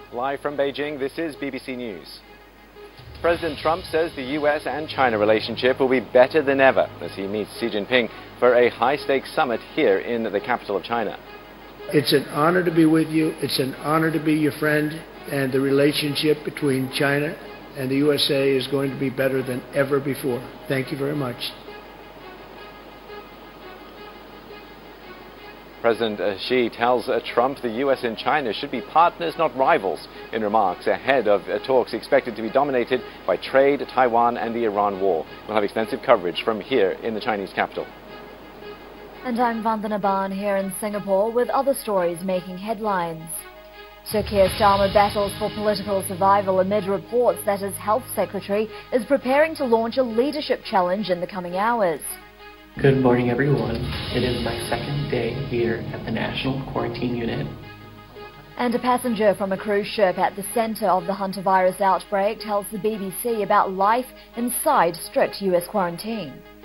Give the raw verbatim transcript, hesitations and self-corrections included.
Live from Beijing, this is B B C News. President Trump says the U S and China relationship will be better than ever as he meets Xi Jinping for a high-stakes summit here in the capital of China. It's an honor to be with you. It's an honor to be your friend. And the relationship between China and the U S A is going to be better than ever before. Thank you very much. President Xi tells uh, Trump the U S and China should be partners, not rivals, in remarks ahead of uh, talks expected to be dominated by trade, Taiwan and the Iran war. We'll have extensive coverage from here in the Chinese capital. And I'm Vandana Ban here in Singapore with other stories making headlines. Sir Keir Starmer battles for political survival amid reports that his health secretary is preparing to launch a leadership challenge in the coming hours. Good morning, everyone. It is my second day here at the National Quarantine Unit. And a passenger from a cruise ship at the centre of the hantavirus outbreak tells the B B C about life inside strict U S quarantine.